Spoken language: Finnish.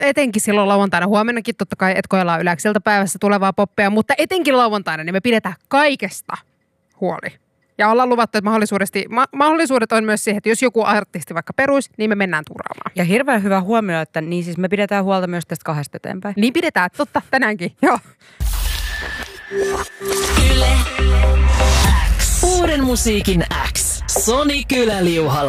etenkin silloin lauantaina, huomennakin totta kai, että koellaan Yläkseltä päivässä tulevaa poppia, mutta etenkin lauantaina, niin me pidetään kaikesta huoli. Ja ollaan luvattu, että mahdollisuudet on myös siihen, että jos joku artisti vaikka peruisi, niin me mennään turaamaan. Ja hirveän hyvä huomio, että niin siis me pidetään huolta myös tästä 2 eteenpäin. Niin pidetään, totta, tänäänkin, joo. Yle X. Uuden musiikin X. Soni Kylä-Liuhala.